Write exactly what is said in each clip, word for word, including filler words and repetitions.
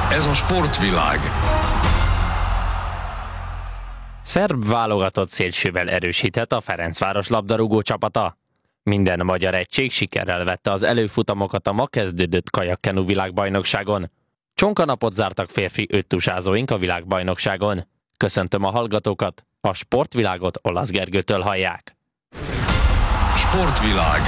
Ez a sportvilág. Szerb válogatott szélsővel erősített a Ferencváros labdarúgó csapata. Minden magyar egység sikerrel vette az előfutamokat a ma kezdődött kajakkenu világbajnokságon. Csonkanapot zártak férfi öttusázóink a világbajnokságon. Köszöntöm a hallgatókat, a sportvilágot Olasz Gergőtől hallják. Sportvilág.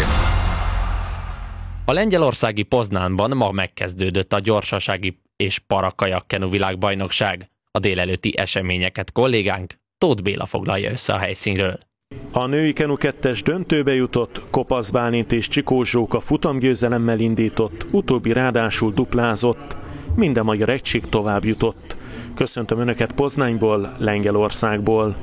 A lengyelországi Poznánban ma megkezdődött a gyorsasági és parakajakkenu világbajnokság. A délelőtti eseményeket kollégánk Tóth Béla foglalja össze a helyszínről. A női kenu kettes döntőbe jutott, Kopasz Bálint és Csikós Zsóka futamgyőzelemmel indított, utóbbi ráadásul duplázott, minden magyar egység tovább jutott. Köszöntöm Önöket Poznányból, Lengyelországból.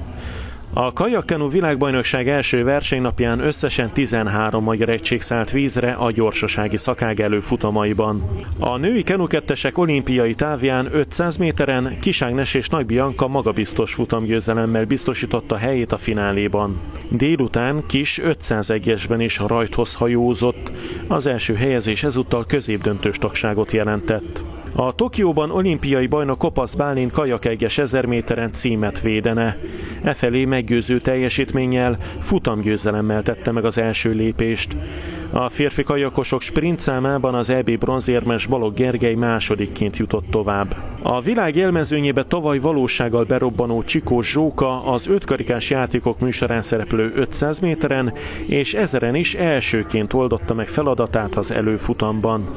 A kajakkenu világbajnokság első versenynapján összesen tizenhárom magyar egység szállt vízre a gyorsasági szakág előfutamaiban. A női kenu kettesek olimpiai távján ötszáz méteren Kis Ágnes és Nagy Bianka magabiztos futamgyőzelemmel biztosította helyét a fináléban. Délután Kis ötszázegyesben is rajthoz hajózott, az első helyezés ezúttal középdöntős tagságot jelentett. A Tokióban olimpiai bajnok Kopasz Bálint kajakegyes ezer méteren címet védene. Efelé meggyőző teljesítménnyel, futamgyőzelemmel tette meg az első lépést. A férfi kajakosok sprint számában az é bé bronzérmes Balogh Gergely másodikként jutott tovább. A világ élmezőnyébe tavaly valósággal berobbanó Csikós Zsóka az ötkarikás játékok műsorán szereplő ötszáz méteren és ezeren is elsőként oldotta meg feladatát az előfutamban.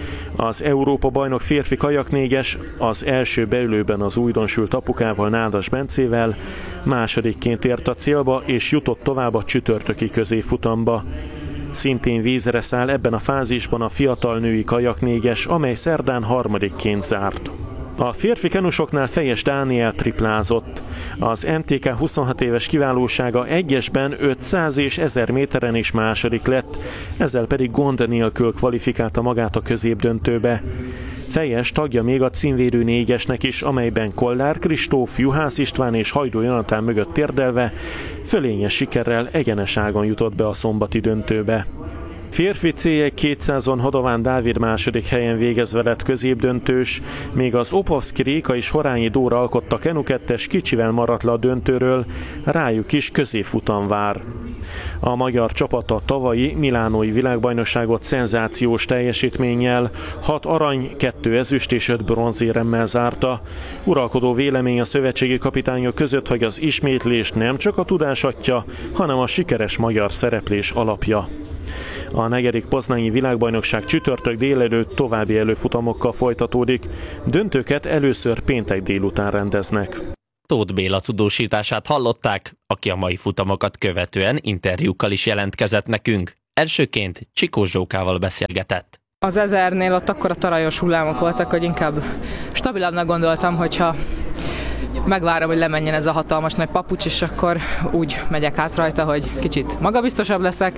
Az Európa-bajnok férfi kajaknégyes az első beülőben az újdonsült apukával, Nádas Bencével másodikként ért a célba és jutott tovább a csütörtöki középfutamba. Szintén vízre száll ebben a fázisban a fiatal női kajaknégyes, amely szerdán harmadikként zárt. A férfi kenusoknál Fejes Dániel triplázott. Az em té ká huszonhat éves kiválósága egyesben ötszáz és ezer méteren is második lett, ezzel pedig gond nélkül kvalifikálta magát a középdöntőbe. Fejes tagja még a címvédő négyesnek is, amelyben Kollár Kristóf, Juhász István és Hajdú Jonatán mögött térdelve fölényes sikerrel egyenes ágon jutott be a szombati döntőbe. Férfi cé egy kétszázon Hadován Dávid második helyen végezve lett középdöntős, míg az Opovszki Réka és Horányi Dóra alkotta kenu kettes kicsivel maradt le a döntőről, rájuk is középfutam vár. A magyar csapat a tavalyi milánói világbajnokságot szenzációs teljesítménnyel hat arany, kettő ezüst és öt bronzéremmel zárta. Uralkodó vélemény a szövetségi kapitányok között, hogy az ismétlés nem csak a tudás atya, hanem a sikeres magyar szereplés alapja. A negyedik poznányi világbajnokság csütörtök délelőtt további előfutamokkal folytatódik, döntőket először péntek délután rendeznek. Tóth Béla tudósítását hallották, aki a mai futamokat követően interjúkkal is jelentkezett nekünk. Elsőként Csikós Zsókával beszélgetett. Az ezernél ott akkora tarajos hullámok voltak, hogy inkább stabilabbnak gondoltam, hogyha megvárom, hogy lemenjen ez a hatalmas nagy papucs, és akkor úgy megyek át rajta, hogy kicsit magabiztosabb leszek.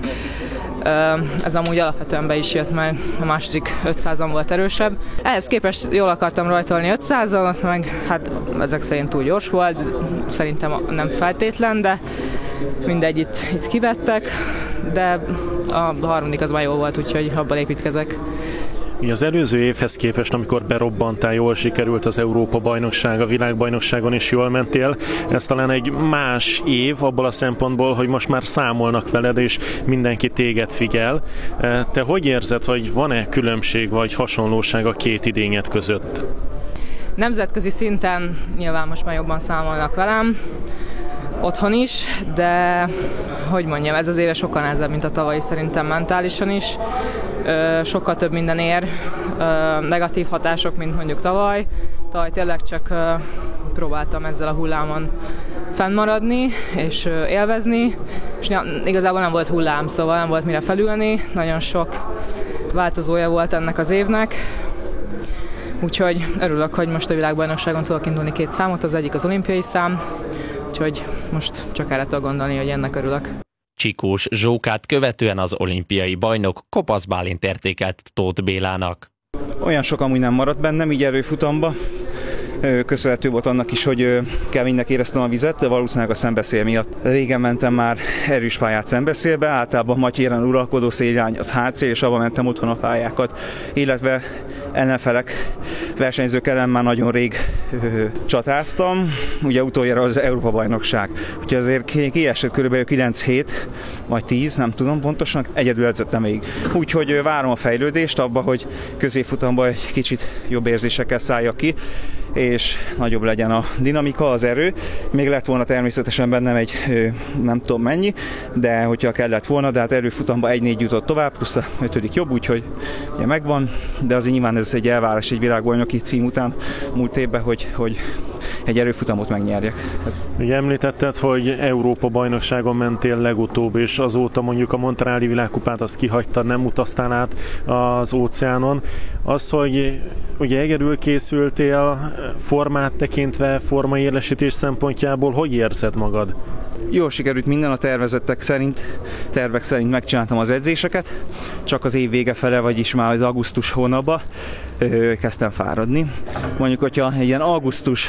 Ez amúgy alapvetően be is jött, mert a második ötszázon volt erősebb. Ehhez képest jól akartam rajtolni ötszázon, meg hát ezek szerint túl gyors volt, szerintem nem feltétlen, de mindegy, itt, itt kivettek, de a harmadik az már jó volt, úgyhogy abban építkezek. Az előző évhez képest, amikor berobbantál, jól sikerült az Európa-bajnokság, a világbajnokságon is jól mentél. Ez talán egy más év abból a szempontból, hogy most már számolnak veled, és mindenki téged figyel. Te hogy érzed, hogy van-e különbség vagy hasonlóság a két idényed között? Nemzetközi szinten nyilván most már jobban számolnak velem, otthon is, de hogy mondjam, ez az éve sokkal nehezebb, mint a tavalyi, szerintem mentálisan is. Sokkal több minden ér, negatív hatások, mint mondjuk tavaly. Tavaly tényleg csak próbáltam ezzel a hullámon fennmaradni és élvezni, és igazából nem volt hullám, szóval nem volt mire felülni, nagyon sok változója volt ennek az évnek. Úgyhogy örülök, hogy most a világbajnokságon tudok indulni két számot, az egyik az olimpiai szám, úgyhogy most csak erre tudok gondolni, hogy ennek örülök. Csikós Zsókát követően az olimpiai bajnok Kopasz Bálint értékelt Tóth Bélának. Olyan sok amúgy nem maradt bennem így erőfutamba. Köszönhető volt annak is, hogy keménynek éreztem a vizet, de valószínűleg a szembeszél miatt. Régen mentem már erős pályát szembeszélbe, általában Matyéren uralkodó szélirány az hátszél, és abban mentem otthon a pályákat, illetve ellenfelek versenyzők ellen már nagyon rég ö, csatáztam, ugye utoljára az Európa-bajnokság. Úgyhogy azért kiesett körülbelül kilenc hét, vagy tíz, nem tudom pontosan, egyedül edzettem még. Úgyhogy várom a fejlődést abba, hogy középfutamban egy kicsit jobb érzésekkel szálljak ki, és nagyobb legyen a dinamika, az erő. Még lett volna természetesen bennem egy nem tudom mennyi, de hogyha kellett volna, de hát erőfutamban egy négy jutott tovább, plusz a ötödik jobb, úgyhogy ugye megvan, de azért nyilván ez egy elvárás egy világbajnoki cím után múlt évben, hogy, hogy egy erőfutamot megnyerjek. Ez. Ugye említetted, hogy Európa-bajnokságon mentél legutóbb, és azóta mondjuk a Montreali világkupát azt kihagytad, nem utaztál át az óceánon. Az, hogy ugye egyedül készültél, formát tekintve, formai élesítés szempontjából, hogy érzed magad? Jól sikerült minden a tervezettek szerint, tervek szerint megcsináltam az edzéseket, csak az év vége fele, vagyis már az augusztus hónapban ö, kezdtem fáradni. Mondjuk, hogyha egy ilyen augusztus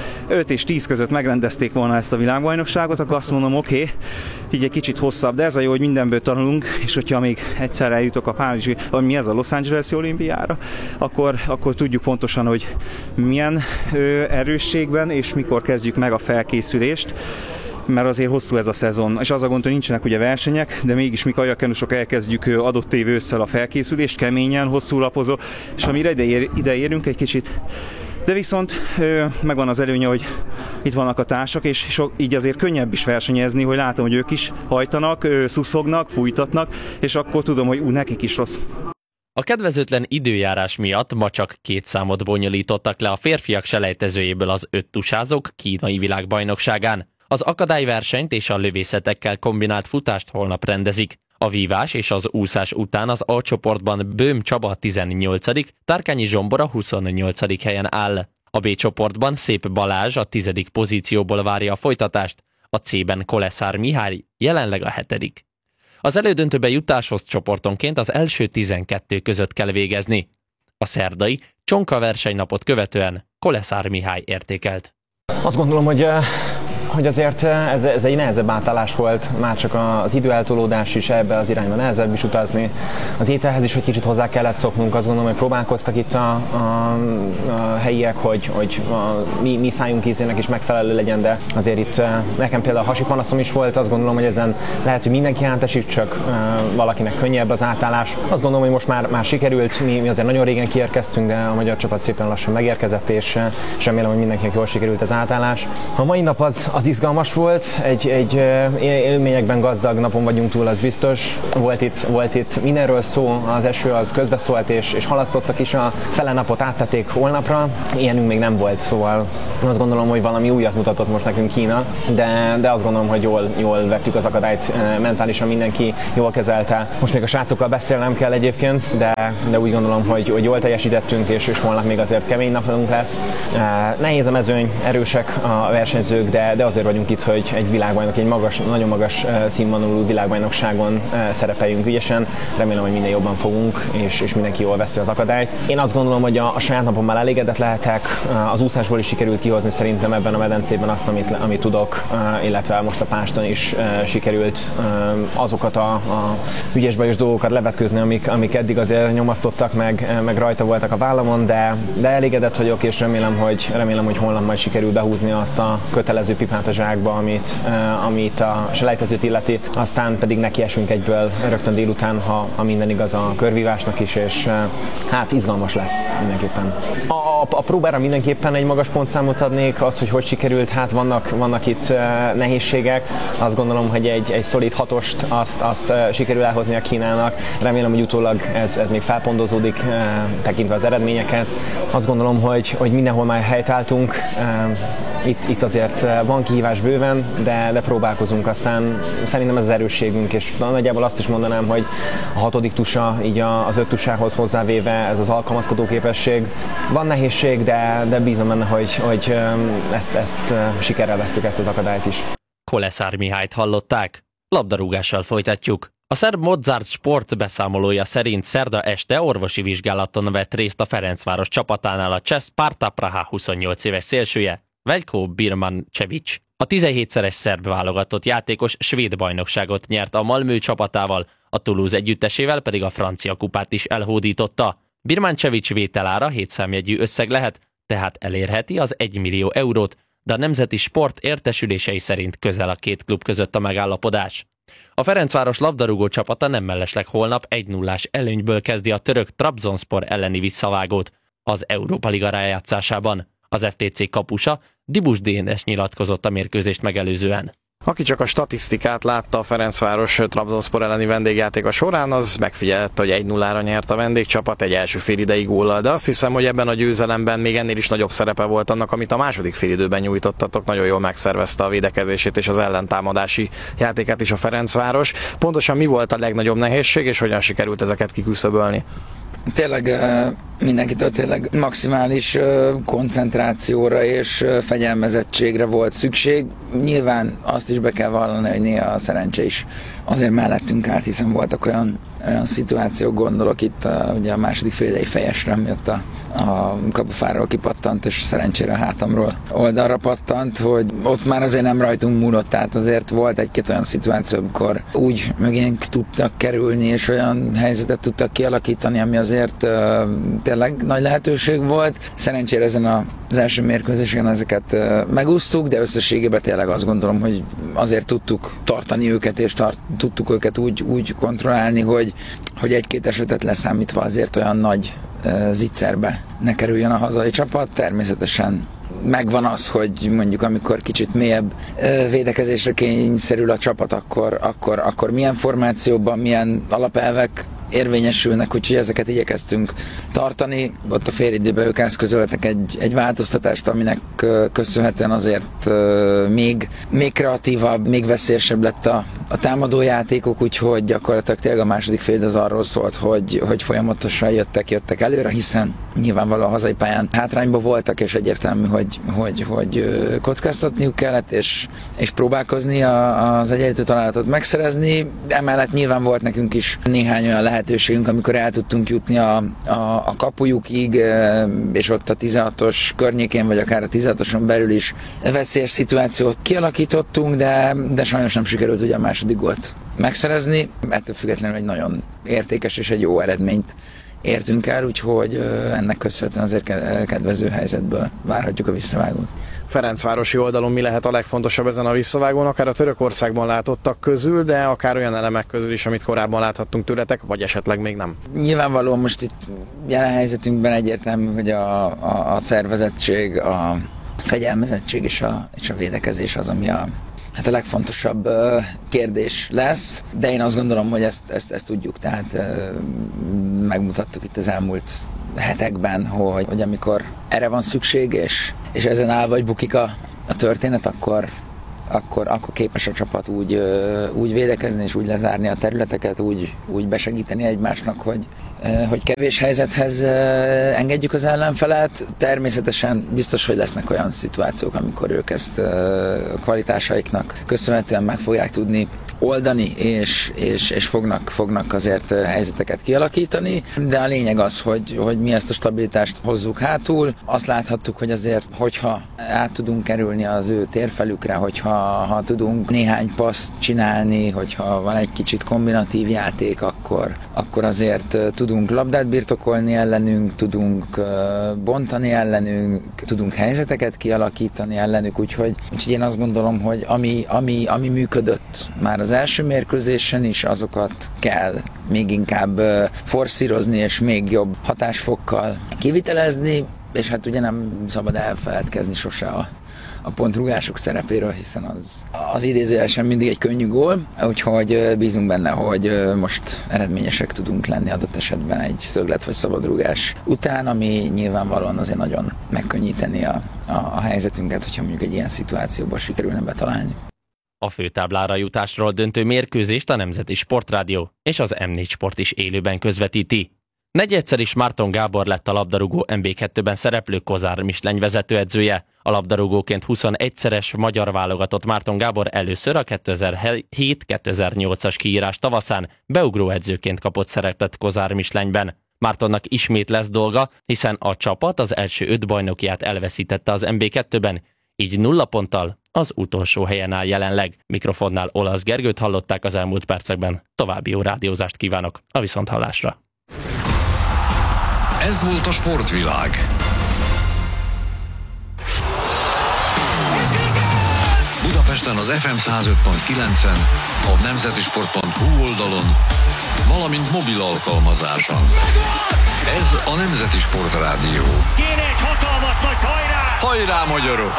öt és tíz között megrendezték volna ezt a világbajnokságot, akkor azt mondom, oké, okay, így egy kicsit hosszabb, de ez a jó, hogy mindenből tanulunk, és hogyha még egyszer eljutok a Párizsi, vagy mi ez a Los Angeles-i olimpiára, akkor, akkor tudjuk pontosan, hogy milyen ö, erősségben, és mikor kezdjük meg a felkészülést, mert azért hosszú ez a szezon, és az a gond, hogy nincsenek ugye versenyek, de mégis mi kajakkenusok elkezdjük adott év ősszel a felkészülést, keményen, hosszú lapozó, és amire ide, ér, ide érünk egy kicsit, de viszont ö, megvan az előnye, hogy itt vannak a társak, és so, így azért könnyebb is versenyezni, hogy látom, hogy ők is hajtanak, ö, szuszognak, fújtatnak, és akkor tudom, hogy ú, nekik is rossz. A kedvezőtlen időjárás miatt ma csak két számot bonyolítottak le a férfiak selejtezőjéből az öttusázók kínai világbajnokságán. Az akadályversenyt és a lövészetekkel kombinált futást holnap rendezik. A vívás és az úszás után az A csoportban Böhm Csaba tizennyolcadik, Tárkányi Zsombor a huszonnyolcadik helyen áll. A B csoportban Szép Balázs a tizedik pozícióból várja a folytatást, a C-ben Koleszár Mihály jelenleg a hetedik. Az elődöntőbe jutáshoz csoportonként az első tizenkettő között kell végezni. A szerdai Csonka versenynapot követően Koleszár Mihály értékelt. Azt gondolom, hogy hogy azért ez, ez egy nehezebb átállás volt, már csak az időeltolódás is ebbe az irányba nehezebb is utazni. Az ételhez is, hogy kicsit hozzá kellett szoknunk, azt gondolom, hogy próbálkoztak itt a, a, a helyiek, hogy, hogy a mi, mi szájunk ízének is megfelelő legyen, de azért itt nekem például hasi panaszom is volt, azt gondolom, hogy ezen lehet, hogy mindenki átesik, csak valakinek könnyebb az átállás. Azt gondolom, hogy most már, már sikerült, mi, mi azért nagyon régen kiérkeztünk, de a magyar csapat szépen lassan megérkezett, és, és remélem, hogy mindenkinek jól sikerült az átállás. A mai nap az, az izgalmas volt, egy, egy élményekben gazdag napon vagyunk túl, az biztos. Volt itt, volt itt mindenről szó, az eső az közbeszólt, és, és halasztottak is, a fele napot áttették holnapra. Ilyenünk még nem volt, szóval azt gondolom, hogy valami újat mutatott most nekünk Kína, de, de azt gondolom, hogy jól, jól vettük az akadályt, mentálisan mindenki jól kezelte. Most még a srácokkal beszélnem kell egyébként, de, de úgy gondolom, hogy, hogy jól teljesítettünk, és, és holnap még azért kemény napunk lesz. Nehéz a mezőny, erősek a versenyzők, de, de azért vagyunk itt, hogy egy világbajnok, egy magas, nagyon magas színvonalú világbajnokságon szerepeljünk ügyesen. Remélem, hogy minél jobban fogunk, és, és mindenki jól veszi az akadályt. Én azt gondolom, hogy a, a saját napommal elégedett lehetek. Az úszásból is sikerült kihozni szerintem ebben a medencében azt, amit, amit tudok, illetve most a Páston is sikerült azokat a, a ügyes-bajos dolgokat levetkőzni, amik, amik eddig azért nyomasztottak, meg, meg rajta voltak a vállamon, de, de elégedett vagyok, és remélem, hogy, remélem, hogy holnap majd sikerül behúzni azt a kötelező pipát a zsákba, amit, uh, amit a selejtezőt illeti, aztán pedig nekiesünk egyből rögtön délután, ha, ha minden igaz a körvívásnak is, és uh, hát izgalmas lesz mindenképpen. A, a, a próbára mindenképpen egy magas pontszámot adnék, az, hogy hogy sikerült, hát vannak, vannak itt uh, nehézségek, azt gondolom, hogy egy, egy szolid hatost azt, azt uh, sikerül elhozni a Kínának, remélem, hogy utólag ez, ez még felpondozódik, uh, tekintve az eredményeket. Azt gondolom, hogy, hogy mindenhol már helytálltunk, uh, itt, itt azért van kihívás bőven, de, de próbálkozunk, aztán szerintem ez az erősségünk, és nagyjából azt is mondanám, hogy a hatodik tusa így az öt tusához hozzávéve ez az alkalmazkodó képesség. Van nehézség, de, de bízom benne, hogy, hogy ezt, ezt sikerrel vesszük, ezt az akadályt is. Koleszár Mihályt hallották. Labdarúgással folytatjuk. A szerb Mozart Sport beszámolója szerint szerda este orvosi vizsgálaton vett részt a Ferencváros csapatánál a cseh Sparta Praha huszonnyolc éves szélsője, Veljko Birmancevic. A tizenhétszeres szerb válogatott játékos svéd bajnokságot nyert a Malmö csapatával, a Toulouse együttesével pedig a francia kupát is elhódította. Birmancevic vételára hét számjegyű összeg lehet, tehát elérheti az egy millió eurót, de a Nemzeti Sport értesülései szerint közel a két klub között a megállapodás. A Ferencváros labdarúgó csapata nem mellesleg holnap egy nullás előnyből kezdi a török Trabzonspor elleni visszavágót az Európa Liga rájátszásában. Az ef té cé kapusa Dibus Dénes nyilatkozott a mérkőzést megelőzően. Aki csak a statisztikát látta a Ferencváros Trabzonspor elleni vendégjátéka során, az megfigyelette, hogy egy nullára nyert a vendégcsapat egy első félidei góllal, de azt hiszem, hogy ebben a győzelemben még ennél is nagyobb szerepe volt annak, amit a második félidőben nyújtottatok. Nagyon jól megszervezte a védekezését és az ellentámadási játékát is a Ferencváros. Pontosan mi volt a legnagyobb nehézség, és hogyan sikerült ezeket kiküszöbölni? Tényleg mindenkitől tényleg maximális koncentrációra és fegyelmezettségre volt szükség. Nyilván azt is be kell vallani, hogy néha a szerencse is azért mellettünk állt, hiszen voltak olyan, olyan szituációk, gondolok itt a, ugye a második félidei fejesre, miatt a, a kapufáról kipattant, és szerencsére a hátamról oldalra pattant, hogy ott már azért nem rajtunk múlott, tehát azért volt egy-két olyan szituáció, amikor úgy mögénk tudtak kerülni, és olyan helyzetet tudtak kialakítani, ami azért uh, tényleg nagy lehetőség volt. Szerencsére ezen az első mérkőzésen ezeket uh, megúsztuk, de összességében tényleg azt gondolom, hogy azért tudtuk tartani őket, és tart, tudtuk őket úgy, úgy kontrollálni, hogy, hogy egy-két esetet leszámítva azért olyan nagy uh, zicserbe ne kerüljön a hazai csapat. Természetesen megvan az, hogy mondjuk amikor kicsit mélyebb uh, védekezésre kényszerül a csapat, akkor, akkor, akkor milyen formációban, milyen alapelvek érvényesülnek, úgyhogy ezeket igyekeztünk tartani. Ott a félidőben ők eszközöltek egy, egy változtatást, aminek köszönhetően azért uh, még, még kreatívabb, még veszélyesebb lett a, a támadójátékok, úgyhogy gyakorlatilag tényleg a második félidő az arról szólt, hogy, hogy folyamatosan jöttek, jöttek előre, hiszen nyilvánvalóan a hazai pályán hátrányban voltak, és egyértelmű, hogy, hogy, hogy kockáztatniuk kellett, és, és próbálkozni a, az egyenlítő találatot megszerezni. Emellett nyilván volt nekünk is néhány olyan lehetőségünk, amikor el tudtunk jutni a, a, a kapujukig, és ott a tizenhatos környékén, vagy akár a tizenhatoson belül is veszélyes szituációt kialakítottunk, de, de sajnos nem sikerült ugye a második gólt megszerezni. Ettől függetlenül egy nagyon értékes és egy jó eredményt értünk el, úgyhogy ennek köszönhetően azért kedvező helyzetből várhatjuk a visszavágót. Ferencvárosi oldalon mi lehet a legfontosabb ezen a visszavágón, akár a Törökországban látottak közül, de akár olyan elemek közül is, amit korábban láthattunk tőletek, vagy esetleg még nem? Nyilvánvalóan most itt jelen helyzetünkben egyértelmű, hogy a, a, a szervezettség, a fegyelmezettség és a, és a védekezés az, ami a, hát a legfontosabb uh, kérdés lesz, de én azt gondolom, hogy ezt, ezt, ezt tudjuk, tehát uh, megmutattuk itt az elmúlt hetekben, hogy, hogy amikor erre van szükség, és, és ezen áll vagy bukik a, a történet, akkor, akkor, akkor képes a csapat úgy, uh, úgy védekezni, és úgy lezárni a területeket, úgy, úgy besegíteni egymásnak, hogy, uh, hogy kevés helyzethez uh, engedjük az ellenfelet. Természetesen biztos, hogy lesznek olyan szituációk, amikor ők ezt uh, kvalitásaiknak köszönhetően meg fogják tudni oldani, és, és, és fognak, fognak azért helyzeteket kialakítani, de a lényeg az, hogy, hogy mi ezt a stabilitást hozzuk hátul. Azt láthattuk, hogy azért, hogyha át tudunk kerülni az ő térfelükre, hogyha ha tudunk néhány paszt csinálni, hogyha van egy kicsit kombinatív játék, akkor, akkor azért tudunk labdát birtokolni ellenünk, tudunk bontani ellenünk, tudunk helyzeteket kialakítani ellenük, úgyhogy, úgyhogy én azt gondolom, hogy ami, ami, ami működött már az az első mérkőzésen is, azokat kell még inkább forszírozni, és még jobb hatásfokkal kivitelezni, és hát ugye nem szabad elfeledkezni sose a, a pontrugások szerepéről, hiszen az, az idézőjelesen mindig egy könnyű gól, úgyhogy bízunk benne, hogy most eredményesek tudunk lenni adott esetben egy szöglet vagy szabadrugás után, ami nyilvánvalóan azért nagyon megkönnyíteni a, a, a helyzetünket, hogyha mondjuk egy ilyen szituációban sikerülne betalálni. A főtáblára jutásról döntő mérkőzést a Nemzeti Sportrádió és az em négy Sport is élőben közvetíti. Negyedszer is Márton Gábor lett a labdarúgó em bé kettőben szereplő Kozár Michelin vezetőedzője. A labdarúgóként huszonegyszeres magyar válogatott Márton Gábor először a kétezer-hét kétezer-nyolcas kiírás tavaszán beugróedzőként kapott szerepet Kozár Michelinben. Mártonnak ismét lesz dolga, hiszen a csapat az első öt bajnokiát elveszítette az em bé kettőben, így nulla ponttal az utolsó helyen áll jelenleg. Mikrofonnál Olasz Gergőt hallották az elmúlt percekben. További jó rádiózást kívánok a viszonthallásra. Ez volt a sportvilág. Budapesten az ef em száz öt pont kilencen, a nemzetisport pont hu oldalon, valamint mobil alkalmazáson. Ez a Nemzeti Sportrádió. Kéne egy hatalmas nagy hajrá! Hajrá, magyarok!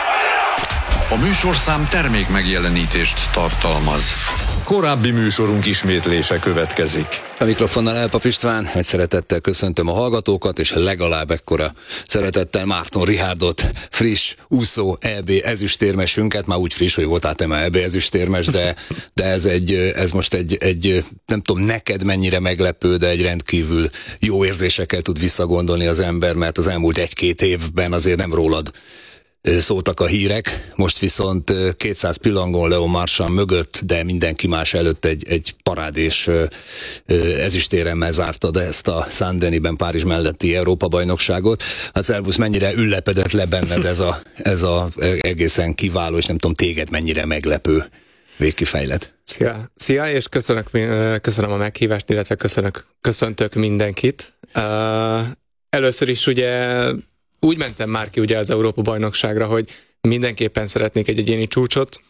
A műsorszám termék megjelenítést tartalmaz. Korábbi műsorunk ismétlése következik. A mikrofonnál Elpap István, egy szeretettel köszöntöm a hallgatókat, és legalább ekkora szeretettel Márton Richárdot, friss, úszó é bé ezüstérmesünket, már úgy friss, hogy voltál te már é bé ezüstérmes, de, de ez, egy, ez most egy, egy, nem tudom neked mennyire meglepő, de egy rendkívül jó érzésekkel tud visszagondolni az ember, mert az elmúlt egy-két évben azért nem rólad szóltak a hírek, most viszont kétszáz pillangon Leon Marchand mögött, de mindenki más előtt egy, egy parádés ezüstéremmel zártad ezt a Saint-Denisben, Párizs melletti Európa-bajnokságot. Hát szervusz, mennyire üllepedett le benned ez a, ez a egészen kiváló, és nem tudom téged mennyire meglepő végkifejlet. Szia, Szia és köszönök, köszönöm a meghívást, illetve köszönök, köszöntök mindenkit. Uh, először is ugye úgy mentem már ki ugye az Európa-bajnokságra, hogy mindenképpen szeretnék egy egyéni csúcsot,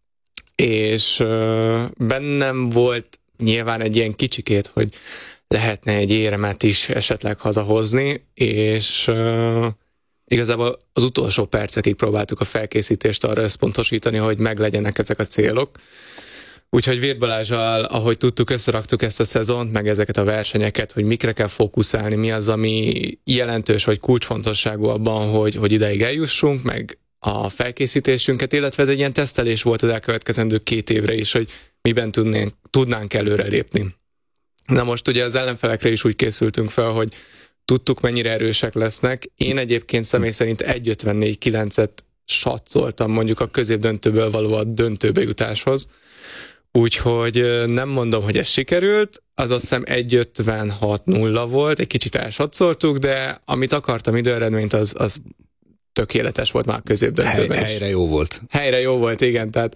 és uh, bennem volt nyilván egy ilyen kicsikét, hogy lehetne egy éremet is esetleg hazahozni, és uh, igazából az utolsó percekig próbáltuk a felkészítést arra összpontosítani, hogy meglegyenek ezek a célok. Úgyhogy Virth Balázssal, ahogy tudtuk, összeraktuk ezt a szezont, meg ezeket a versenyeket, hogy mikre kell fókuszálni, mi az, ami jelentős vagy kulcsfontosságú abban, hogy, hogy ideig eljussunk, meg a felkészítésünket, illetve ez egy ilyen tesztelés volt az elkövetkezendő két évre is, hogy miben tudnánk, tudnánk előrelépni. Na most ugye az ellenfelekre is úgy készültünk fel, hogy tudtuk, mennyire erősek lesznek. Én egyébként személy szerint egy ötvennégy kilencet satszoltam mondjuk a középdöntőből való a döntőbe jutáshoz. Úgyhogy nem mondom, hogy ez sikerült, az azt hiszem egy ötvenhat nulla volt, egy kicsit elsatszoltuk, de amit akartam időeredményt, az, az tökéletes volt már a középdöntőben. Hely, helyre jó volt. Helyre jó volt, igen, tehát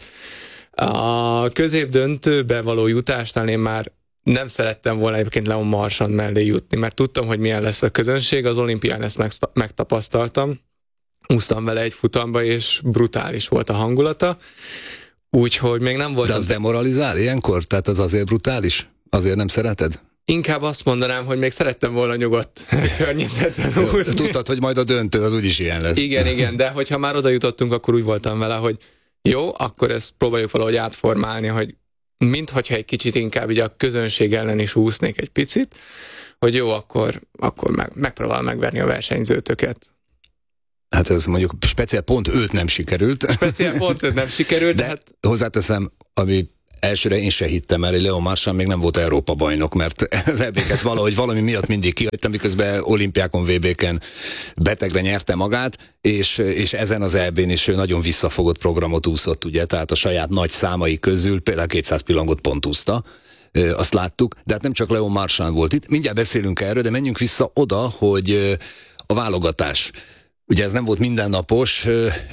a középdöntőbe való jutásnál én már nem szerettem volna egyébként Leon Marchand mellé jutni, mert tudtam, hogy milyen lesz a közönség, az olimpián ezt megtapasztaltam, úsztam vele egy futamba, és brutális volt a hangulata. Úgyhogy még nem volt... De az, az demoralizál ilyenkor? Tehát az azért brutális? Azért nem szereted? Inkább azt mondanám, hogy még szerettem volna nyugodt környezetben úszni. Tudtad, hogy majd a döntő az úgyis ilyen lesz. Igen, igen, de hogyha már oda jutottunk, akkor úgy voltam vele, hogy jó, akkor ezt próbáljuk valahogy átformálni, hogy minthogyha egy kicsit inkább így a közönség ellen is úsznék egy picit, hogy jó, akkor, akkor meg, megpróbálom megverni a versenyzőtöket. Hát ez mondjuk speciál pont őt nem sikerült. Speciál pont őt nem sikerült, de, de hát... hozzáteszem, ami elsőre én se hittem el, hogy Leon Marchand még nem volt Európa bajnok, mert az é béket valahogy valami miatt mindig kihagytam, miközben olimpiákon, vé béken betegre nyerte magát, és, és ezen az é bén is nagyon visszafogott programot úszott, ugye, tehát a saját nagy számai közül például kétszáz pillangot pont úszta, azt láttuk, de hát nem csak Leon Marchand volt itt, mindjárt beszélünk erről, de menjünk vissza oda, hogy a válogatás. Ugye ez nem volt mindennapos,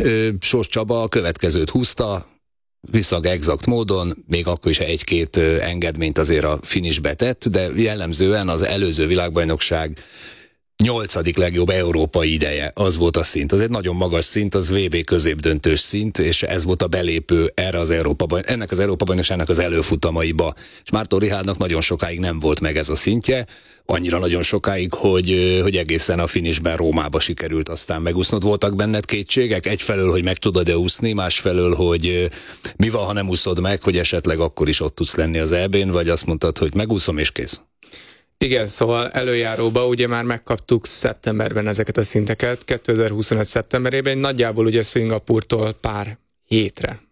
Sós Csaba a következőt húzta, viszonylag exakt módon, még akkor is egy-két engedményt azért a finishbe tett, de jellemzően az előző világbajnokság nyolcadik legjobb európai ideje, az volt a szint. Az egy nagyon magas szint, az vé bé középdöntős szint, és ez volt a belépő erre az Európa, ennek az Európa-bajnokságnak az előfutamaiba. És Márton Richárdnak nagyon sokáig nem volt meg ez a szintje, annyira nagyon sokáig, hogy, hogy egészen a finishben Rómába sikerült aztán megúsznod. Voltak benned kétségek? Egyfelől, hogy meg tudod-e úszni, másfelől, hogy mi van, ha nem úszod meg, hogy esetleg akkor is ott tudsz lenni az é bén, vagy azt mondtad, hogy megúszom és kész? Igen, szóval előjáróba ugye már megkaptuk szeptemberben ezeket a szinteket, kétezer-huszonöt szeptemberében, nagyjából ugye Szingapúrtól pár hétre,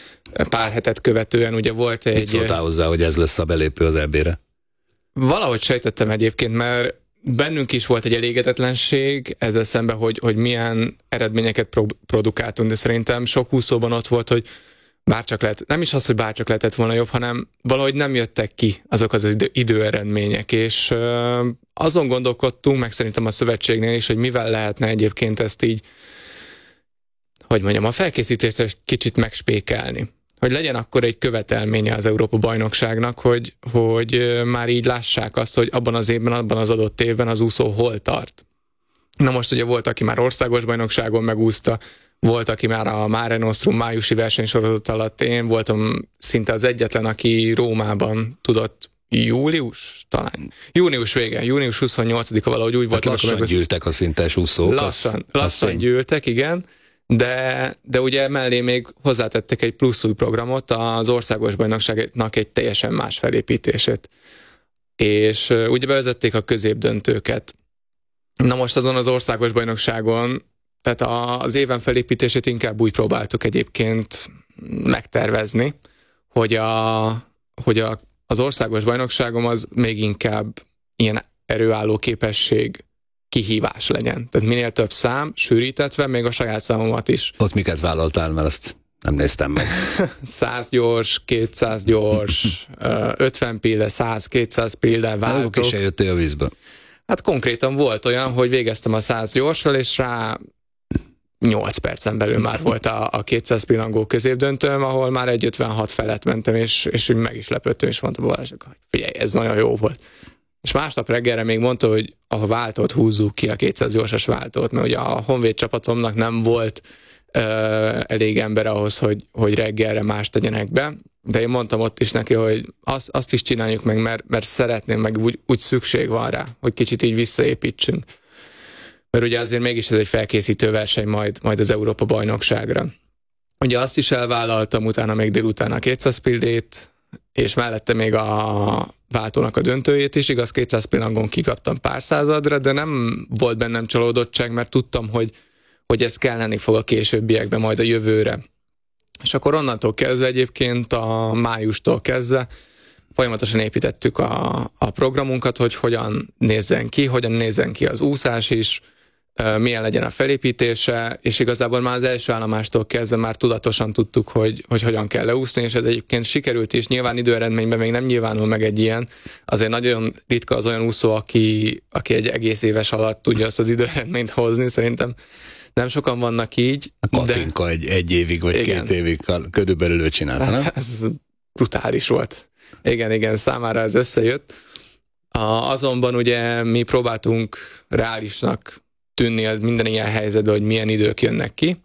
pár hetet követően ugye volt egy... Mit szóltál hozzá, hogy ez lesz a belépő az é bére? Valahogy sejtettem egyébként, mert bennünk is volt egy elégedetlenség ezzel szemben, hogy, hogy milyen eredményeket pro- produkáltunk, de szerintem sok úszóban ott volt, hogy bárcsak lehet, nem is az, hogy bárcsak lehetett volna jobb, hanem valahogy nem jöttek ki azok az idő, időeredmények, és uh, azon gondolkodtunk, meg szerintem a szövetségnél is, hogy mivel lehetne egyébként ezt így, hogy mondjam, a felkészítést egy kicsit megspékelni. hogy legyen akkor egy követelménye az Európa-bajnokságnak, hogy, hogy már így lássák azt, hogy abban az évben, abban az adott évben az úszó hol tart. Na most ugye volt, aki már országos bajnokságon megúszta, volt, aki már a Mare Nostrum májusi versenysorozat alatt, én voltam szinte az egyetlen, aki Rómában tudott július, talán. Június vége, június huszonnyolcadika valahogy úgy volt. Hát lassan meg gyűltek a szintes úszók. Lassan, az, lassan az gyűltek, igen. De, de ugye mellé még hozzátettek egy plusz új programot, az országos bajnokságnak egy teljesen más felépítését. És uh, ugye bevezették a középdöntőket. Na most azon az országos bajnokságon, tehát a, az éven felépítését inkább úgy próbáltuk egyébként megtervezni, hogy, a, hogy a, az országos bajnokságom az még inkább ilyen erőálló képesség kihívás legyen. Tehát minél több szám, sűrítetve, még a saját számomat is. Ott miket vállaltál, mert ezt nem néztem meg. száz gyors, kétszáz gyors, ötven pille, száz, kétszáz pille váltok. Ők is eljöttél a vízből. Hát konkrétan volt olyan, hogy végeztem a száz gyorssal, és rá nyolc percen belül már volt a, a kétszáz pillangó középdöntőm, ahol már egy ötvenhat felett mentem, és, és úgy meg is lepődtem, és mondta Balázsnak, hogy figyelj, ez nagyon jó volt. És másnap reggelre még mondta, hogy a váltót húzzuk ki, a kétszáz gyorsas váltót, mert ugye a Honvéd csapatomnak nem volt ö, elég ember ahhoz, hogy, hogy reggelre más tegyenek be, de én mondtam ott is neki, hogy azt, azt is csináljuk meg, mert, mert szeretném, meg úgy, úgy szükség van rá, hogy kicsit így visszaépítsünk. Mert ugye azért mégis ez egy felkészítő verseny majd, majd az Európa-bajnokságra. Ugye azt is elvállaltam, utána még délután a kétszáz pillét, és mellette még a váltónak a döntőjét is, igaz, kétszáz pillangon kikaptam pár századra, de nem volt bennem csalódottság, mert tudtam, hogy, hogy ez kelleni fog a későbbiekben, majd a jövőre. És akkor onnantól kezdve egyébként a májustól kezdve folyamatosan építettük a, a programunkat, hogy hogyan nézzen ki, hogyan nézzen ki az úszás is, milyen legyen a felépítése, és igazából már az első állomástól kezdve már tudatosan tudtuk, hogy, hogy hogyan kell leúszni, és ez egyébként sikerült is, nyilván időeredményben még nem nyilvánul meg egy ilyen, azért nagyon ritka az olyan úszó, aki, aki egy egész éves alatt tudja azt az időeredményt hozni, szerintem nem sokan vannak így. A Katinka de... egy, egy évig vagy igen. két évig körülbelül ő csinálta, hát, nem? Ez brutális volt. Igen, igen, számára ez összejött. A, azonban ugye mi próbáltunk reálisnak tűnni az minden ilyen helyzetben, hogy milyen idők jönnek ki,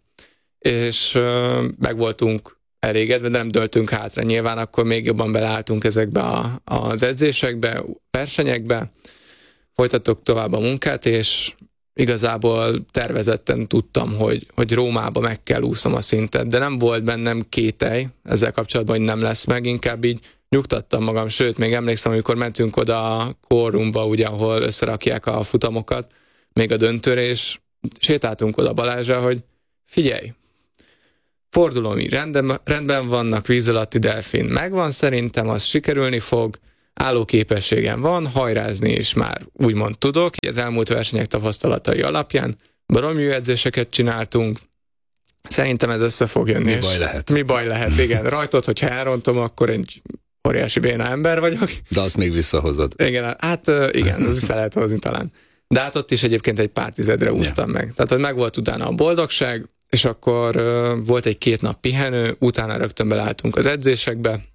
és uh, meg voltunk elégedve, de nem döltünk hátra. Nyilván akkor még jobban beleálltunk ezekbe a, az edzésekbe, versenyekbe, folytattuk tovább a munkát, és igazából tervezetten tudtam, hogy, hogy Rómába meg kell úsznom a szintet, de nem volt bennem kételj ezzel kapcsolatban, hogy nem lesz meg, inkább így nyugtattam magam, sőt, még emlékszem, amikor mentünk oda a Quorumba, ugye, ahol összerakják a futamokat, még a döntőre, és sétáltunk oda Balázsra, hogy figyelj, fordulómi rendben, rendben vannak, víz alatti delfin megvan, szerintem az sikerülni fog, állóképességem van, hajrázni is már úgymond tudok, az elmúlt versenyek tapasztalatai alapján, baromi jó edzéseket csináltunk, szerintem ez össze fog jönni. Mi baj lehet? Mi baj lehet, igen. Rajtod, hogyha elrontom, akkor egy óriási béna ember vagyok. De azt még visszahozod. Igen, hát igen, vissza lehet hozni talán. De hát ott is egyébként egy pár tizedre úsztam ja. meg. Tehát, hogy meg volt utána a boldogság, és akkor uh, volt egy két nap pihenő, utána rögtön beleálltunk az edzésekbe,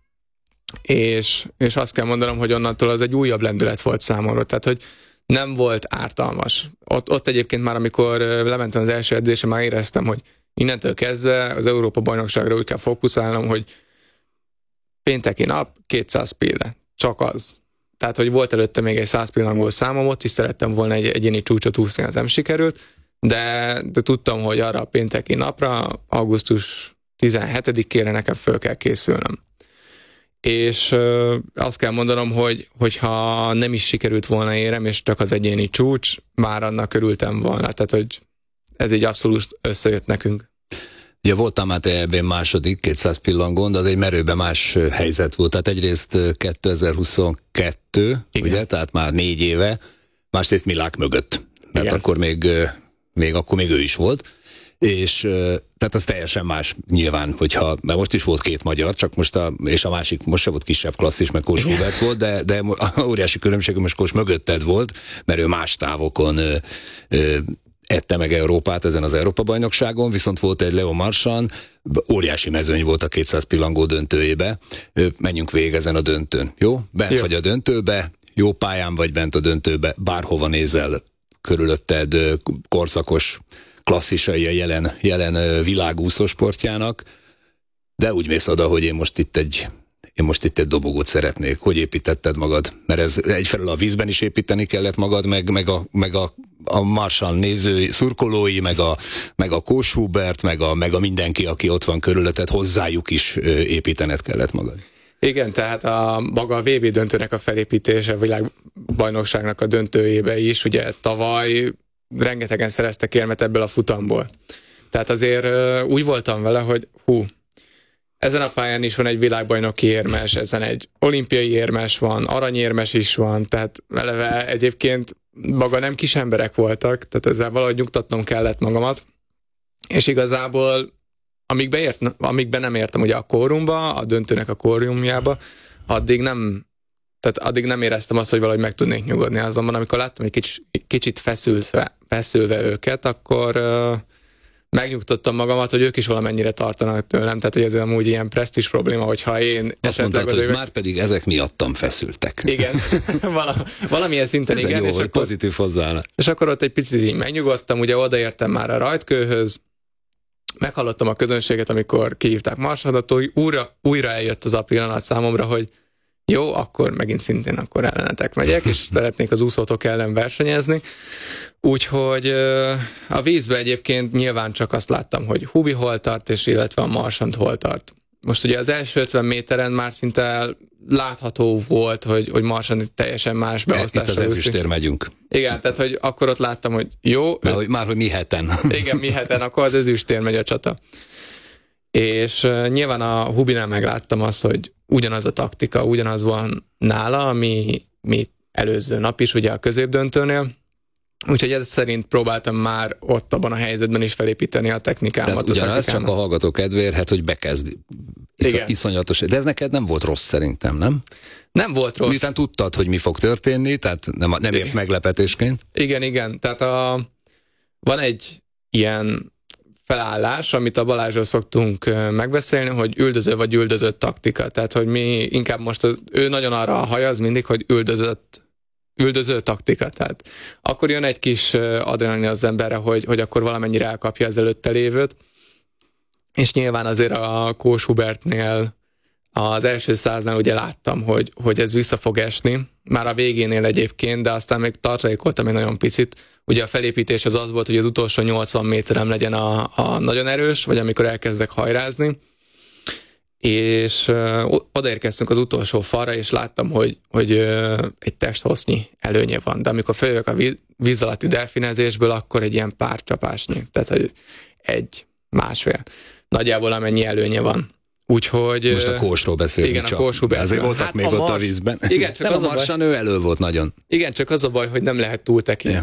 és, és azt kell mondanom, hogy onnantól az egy újabb lendület volt számomra, tehát, hogy nem volt ártalmas. Ott, ott egyébként már, amikor lementem az első edzésre, már éreztem, hogy innentől kezdve az Európa-bajnokságra úgy kell fókuszálnom, hogy pénteki nap, kétszáz pille. Csak az. Tehát, hogy volt előtte még egy száz pillangó számom, ott is szerettem volna egy egyéni csúcsot úszni, az nem sikerült, de, de tudtam, hogy arra a pénteki napra, augusztus tizenhetedikére nekem föl kell készülnöm. És ö, azt kell mondanom, hogy hogyha nem is sikerült volna érem, és csak az egyéni csúcs, már annak örültem volna. Tehát, hogy ez így abszolút összejött nekünk. Ugye voltam már te ebben második, kétszáz pillangon, de az egy merőben más helyzet volt. Tehát egyrészt kétezer-huszonkettő, igen. ugye, tehát már négy éve, másrészt Milák mögött, mert igen. akkor még, még, akkor még ő is volt. És tehát az teljesen más nyilván, hogyha, mert most is volt két magyar, csak most a, és a másik most sem volt kisebb klasszis, mert Kós Hubert volt, de, de óriási különbség, most Kós mögötted volt, mert ő más távokon ö, ö, ette meg Európát ezen az Európa-bajnokságon, viszont volt egy Leo Marchand, óriási mezőny volt a kétszáz pillangó döntőjébe. Menjünk végig ezen a döntőn, jó? Bent jó. vagy a döntőbe, jó pályán vagy bent a döntőbe, bárhova nézel körülötted korszakos klasszisai a jelen, jelen világúszó sportjának, de úgy mész oda, hogy én most itt egy Én most itt egy dobogót szeretnék. Hogy építetted magad? Mert ez egyfelől a vízben is építeni kellett magad, meg, meg, a, meg a, a Marchand nézői, szurkolói, meg a, meg a Kós Hubert, meg a, meg a mindenki, aki ott van körülötted, hozzájuk is építened kellett magad. Igen, tehát a maga a vé bé döntőnek a felépítése, a világbajnokságnak a döntőjébe is, ugye tavaly rengetegen szereztek érmet ebből a futamból. Tehát azért úgy voltam vele, hogy hú, ezen a pályán is van egy világbajnoki érmes, ezen egy olimpiai érmes van, aranyérmes is van, tehát eleve egyébként maga nem kis emberek voltak, tehát ezzel valahogy nyugtatnom kellett magamat, és igazából amíg, beért, amíg be nem értem ugye a kórumba, a döntőnek a kórumjába, addig nem, tehát addig nem éreztem azt, hogy valahogy meg tudnék nyugodni. Azonban amikor láttam egy kicsit, kicsit feszülve, feszülve őket, akkor uh, megnyugtattam magamat, hogy ők is valamennyire tartanak tőlem, tehát hogy ez amúgy ilyen presztízs probléma, hogyha én... Azt mondtad, hogy ők... már pedig ezek miattam feszültek. Igen, Val- valamilyen szinten ez igen. Jó, és hogy akkor, pozitív hozzáállás. És akkor ott egy picit így megnyugodtam, ugye odaértem már a rajtkőhöz, meghallottam a közönséget, amikor kihívták Marchandot, hogy újra, újra eljött az a pillanat számomra, hogy jó, akkor megint szintén akkor ellenetek megyek, és szeretnék az úszótok ellen versenyezni. Úgyhogy a vízbe egyébként nyilván csak azt láttam, hogy Hubi hol tart, és illetve a Marchand hol tart. Most ugye az első ötven méteren már szinte látható volt, hogy, hogy Marchand teljesen más beosztásra. Itt az ezüstér megyünk. Igen, tehát hogy akkor ott láttam, hogy jó. Már, hogy, már hogy mi heten. Igen, mi heten, akkor az ezüstér megy a csata. És uh, nyilván a Hubinál megláttam azt, hogy ugyanaz a taktika, ugyanaz van nála, ami mi előző nap is, ugye a középdöntőnél. Úgyhogy ez szerint próbáltam már ott abban a helyzetben is felépíteni a technikámat. Tehát ugyanaz csak a hallgató kedvéért, hát, hogy bekezd. Isz, iszonyatos. De ez neked nem volt rossz szerintem, nem? Nem volt rossz. Miután tudtad, hogy mi fog történni, tehát nem, nem ért meglepetésként. Igen, igen. Tehát a, van egy ilyen felállás, amit a Balázsról szoktunk megbeszélni, hogy üldöző vagy üldözött taktika. Tehát, hogy mi inkább most, az, ő nagyon arra hajaz mindig, hogy üldözött üldöző taktika. Tehát akkor jön egy kis adrenalin az emberre, hogy, hogy akkor valamennyire elkapja az előtte lévőt. És nyilván azért a Kós Hubertnél az első száznál ugye láttam, hogy, hogy ez vissza fog esni. Már a végénél egyébként, de aztán még tartalékoltam egy nagyon picit. Ugye a felépítés az az volt, hogy az utolsó nyolcvan méterem legyen a, a nagyon erős, vagy amikor elkezdek hajrázni. És uh, odaérkeztünk az utolsó falra, és láttam, hogy, hogy uh, egy testhosznyi előnye van. De amikor följövök a víz, víz alatti delfinezésből, akkor egy ilyen pár csapásnyi. Tehát, hogy egy, másfél. Nagyjából amennyi előnye van. Úgyhogy... Most a Kósról beszélünk igen, csak. A Kós Hubertről. Azért voltak hát még a ott Mars... a vízben. Igen, csak nem az a Marchand, ő elő volt nagyon. Igen, csak az a baj, hogy nem lehet túl tekinteni.